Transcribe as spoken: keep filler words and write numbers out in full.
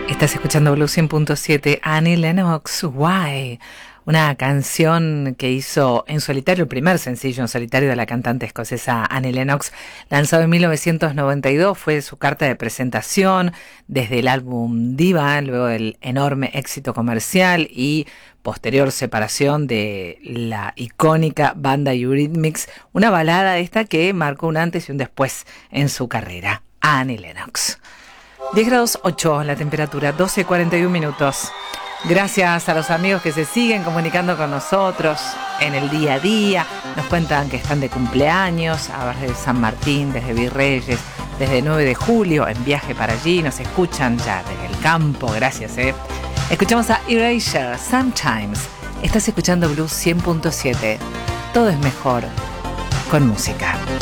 Estás escuchando Blue cien punto siete, Annie Lennox, Why, una canción que hizo en solitario, el primer sencillo en solitario de la cantante escocesa Annie Lennox, lanzado en mil novecientos noventa y dos, fue su carta de presentación desde el álbum Diva, luego del enorme éxito comercial y posterior separación de la icónica banda Eurythmics, una balada esta que marcó un antes y un después en su carrera, Annie Lennox. diez grados ocho la temperatura, doce cuarenta y un minutos. Gracias a los amigos que se siguen comunicando con nosotros en el día a día. Nos cuentan que están de cumpleaños, a ver, de San Martín, desde Virreyes, desde nueve de julio, en viaje para allí. Nos escuchan ya desde el campo, gracias, eh. Escuchamos a Erasure, Sometimes. Estás escuchando Blue cien punto siete. Todo es mejor con música.